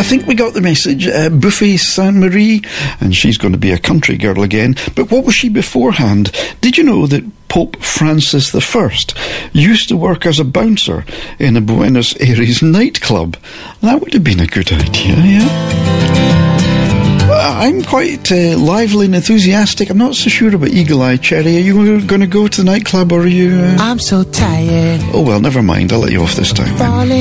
I think we got the message. Buffet Sainte-Marie, and she's going to be a country girl again. But what was she beforehand? Did you know that Pope Francis I used to work as a bouncer in a Buenos Aires nightclub? That would have been a good idea, yeah? I'm quite lively and enthusiastic. I'm not so sure about Eagle Eye Cherry. Are you going to go to the nightclub, or are you... I'm so tired. Oh, well, never mind. I'll let you off this time.